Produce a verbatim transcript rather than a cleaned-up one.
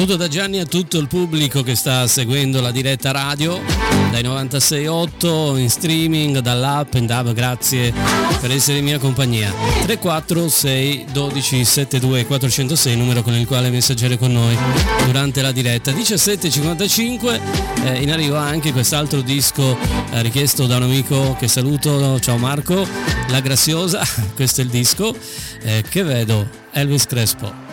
Saluto da Gianni a tutto il pubblico che sta seguendo la diretta radio dai novantasei otto in streaming, dall'app and up, grazie per essere in mia compagnia. tre quattro sei dodici settantadue quattrocentosei, numero con il quale messaggiare con noi durante la diretta. diciassette e cinquantacinque, eh, in arrivo anche quest'altro disco eh, richiesto da un amico che saluto, ciao Marco, La Graziosa, questo è il disco eh, che vedo, Elvis Crespo.